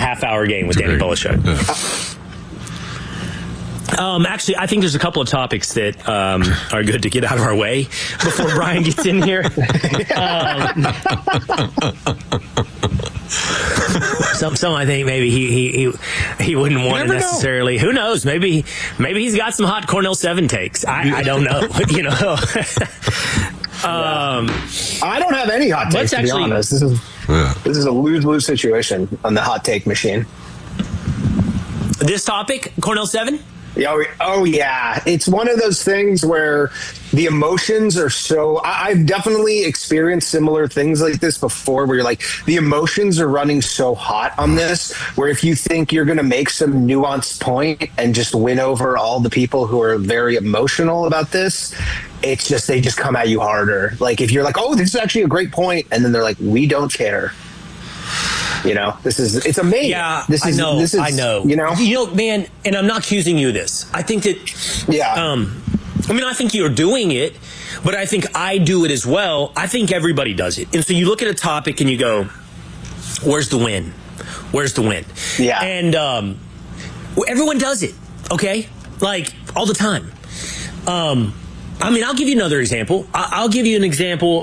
half-hour game with Danny Polishuk. Actually, I think there's a couple of topics that are good to get out of our way before Brian gets in here. Some I think maybe he wouldn't want to necessarily. Know. Who knows? Maybe he's got some hot Cornell 7 takes. I don't know. You know. I don't have any hot takes, to be honest. This is a lose-lose situation on the hot take machine. This topic, Cornell 7? Oh, yeah. It's one of those things where the emotions are so... I've definitely experienced similar things like this before where you're like, the emotions are running so hot on this, where if you think you're going to make some nuanced point and just win over all the people who are very emotional about this, it's just, they just come at you harder. Like, if you're like, oh, this is actually a great point, and then they're like, we don't care. You know, it's amazing. Yeah, I know. You know, man, and I'm not accusing you of this. I think that, I think you're doing it, but I think I do it as well. I think everybody does it. And so you look at a topic and you go, where's the win? Where's the win? Yeah. And everyone does it, okay? Like, all the time. I'll give you another example. I'll give you an example,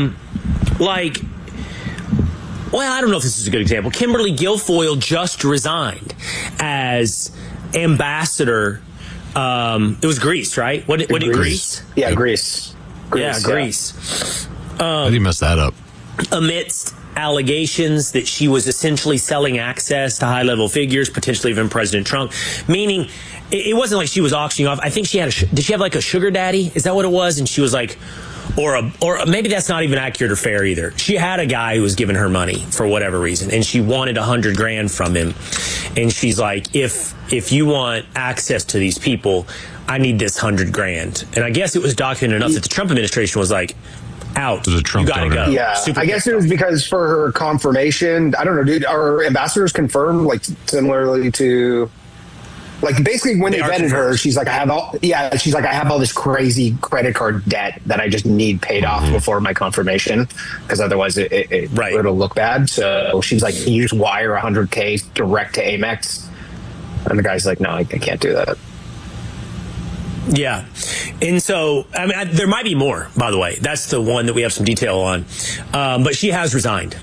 well, I don't know if this is a good example. Kimberly Guilfoyle just resigned as ambassador. It was Greece, right? What Greece? Yeah, Greece. Greece. How did you mess that up? Amidst allegations that she was essentially selling access to high-level figures, potentially even President Trump, meaning it wasn't like she was auctioning off. I think she had did she have like a sugar daddy? Is that what it was? And she was like, or maybe that's not even accurate or fair either. She had a guy who was giving her money for whatever reason, and she wanted $100,000 from him. And she's like, if you want access to these people, I need this $100,000. And I guess it was documented enough that the Trump administration was like, out. You gotta go. Yeah, I guess it was because for her confirmation, I don't know, dude, are ambassadors confirmed like similarly to... Like, basically, when they vetted her, she's like, I have all this crazy credit card debt that I just need paid off before my confirmation, because otherwise it'll look bad. So she's like, can you just wire $100K direct to Amex? And the guy's like, no, I can't do that. Yeah. And so, there might be more, by the way. That's the one that we have some detail on. But she has resigned.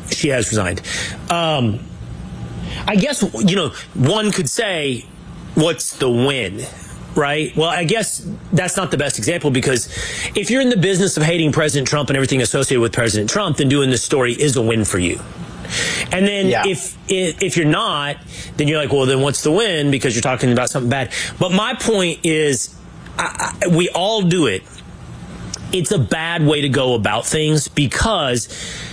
I guess, one could say, what's the win, right? Well, I guess that's not the best example, because if you're in the business of hating President Trump and everything associated with President Trump, then doing this story is a win for you. And then if you're not, then you're like, well, then what's the win? Because you're talking about something bad. But my point is, we all do it. It's a bad way to go about things, because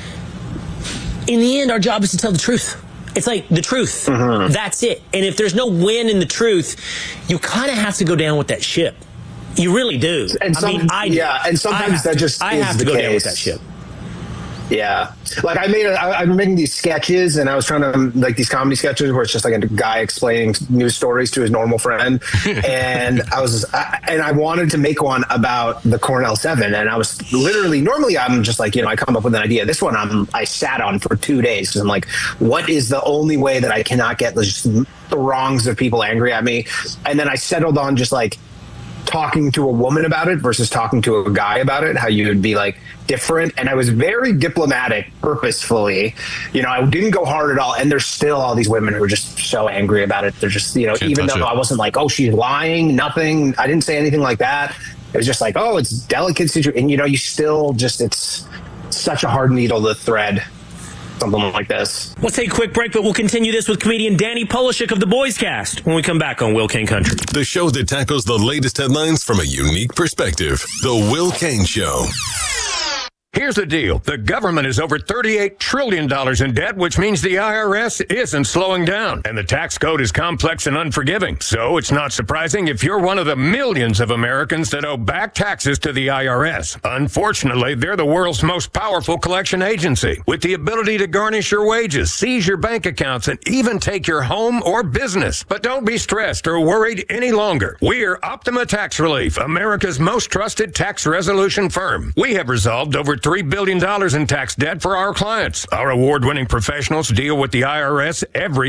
in the end, our job is to tell the truth. It's like the truth. Mm-hmm. That's it. And if there's no win in the truth, you kind of have to go down with that ship. You really do. And sometimes that just I have to go down with that ship. Yeah. Like I'm making these sketches, and I was trying to, like, these comedy sketches where it's just like a guy explaining news stories to his normal friend. And I wanted to make one about the Cornell 7. And I was literally, normally I'm just like, I come up with an idea. This one I sat on for 2 days, because I'm like, what is the only way that I cannot get just throngs of people angry at me? And then I settled on just like talking to a woman about it versus talking to a guy about it, how you would be like different. And I was very diplomatic purposefully. I didn't go hard at all. And there's still all these women who are just so angry about it. They're just, even though I wasn't like, oh, she's lying, nothing. I didn't say anything like that. It was just like, oh, it's delicate situation. And, you still just, it's such a hard needle to thread. Something like this. We'll take a quick break, but we'll continue this with comedian Danny Polishuk of The Boys Cast when we come back on Will Cain Country. The show that tackles the latest headlines from a unique perspective. The Will Cain Show. Here's the deal. The government is over $38 trillion in debt, which means the IRS isn't slowing down. And the tax code is complex and unforgiving. So it's not surprising if you're one of the millions of Americans that owe back taxes to the IRS. Unfortunately, they're the world's most powerful collection agency, with the ability to garnish your wages, seize your bank accounts, and even take your home or business. But don't be stressed or worried any longer. We're Optima Tax Relief, America's most trusted tax resolution firm. We have resolved over $3 billion in tax debt for our clients. Our award-winning professionals deal with the IRS every